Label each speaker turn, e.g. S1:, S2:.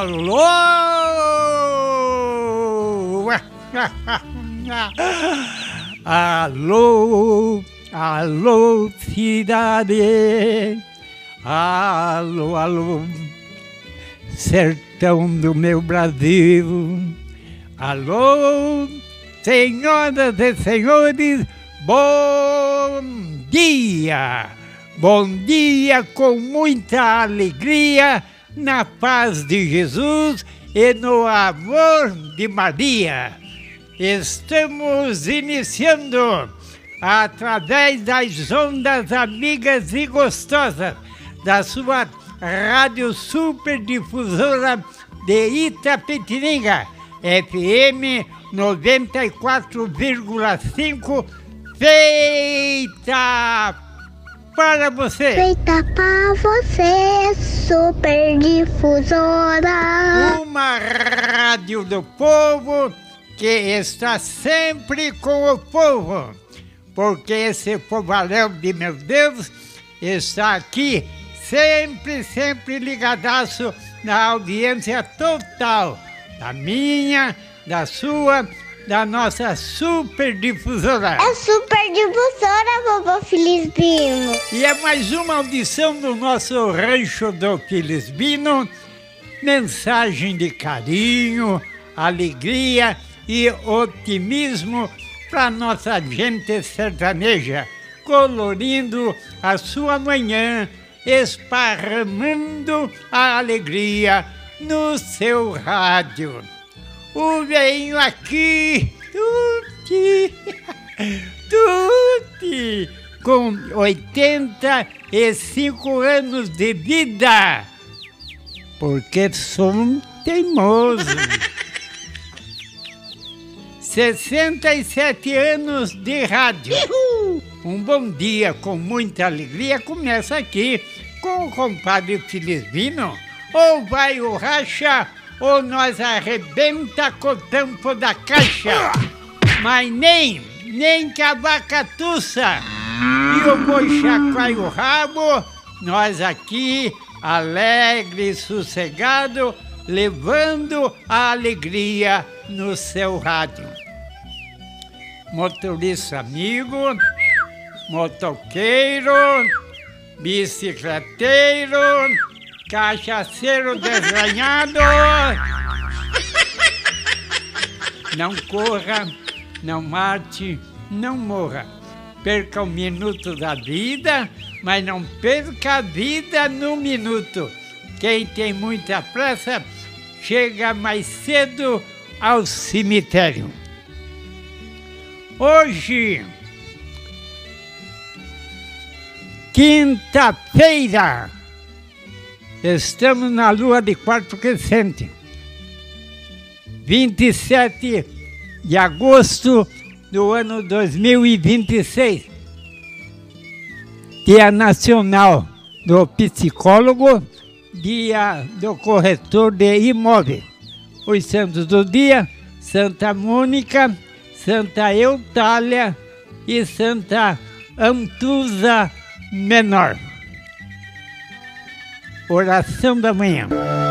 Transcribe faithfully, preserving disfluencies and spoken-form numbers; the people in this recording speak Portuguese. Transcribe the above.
S1: Alô! Alô, alô, cidade. Alô, alô, sertão do meu Brasil. Alô, senhoras e senhores, bom dia! Bom dia com muita alegria, na paz de Jesus e no amor de Maria. Estamos iniciando, através das ondas amigas e gostosas, da sua rádio superdifusora de Itapetininga, F M noventa e quatro vírgula cinco, feita para você.
S2: Feita para você, superdifusora.
S1: Uma rádio do povo que está sempre com o povo, porque esse povalhão de meu Deus está aqui sempre, sempre ligadaço na audiência total, da minha, da sua, da nossa superdifusora.
S2: É superdifusora, vovô Felisbino.
S1: E é mais uma audição do nosso rancho do Felisbino, mensagem de carinho, alegria e otimismo para nossa gente sertaneja, colorindo a sua manhã, esparramando a alegria no seu rádio. O venho aqui, tuti, tuti, com oitenta e cinco anos de vida, porque sou um teimoso. sessenta e sete anos de rádio. Um bom dia com muita alegria começa aqui com o compadre Felisbino. Ou vai o racha, ou nós arrebenta com o tampo da caixa. Mas nem, nem que a vaca tussa e o boi chacoalha o rabo, nós aqui, alegre e sossegado, levando a alegria no seu rádio. Motorista amigo, motoqueiro, bicicleteiro, cachaceiro desganhado, não corra, não mate, não morra. Perca um minuto da vida, mas não perca a vida num minuto. Quem tem muita pressa, chega mais cedo ao cemitério. Hoje, quinta-feira, estamos na lua de quarto crescente, vinte e sete de agosto do ano dois mil e vinte e seis, Dia Nacional do Psicólogo, Dia do Corretor de Imóveis. Os santos do dia: Santa Mônica, Santa Eutália e Santa Antusa Menor. Oração da manhã.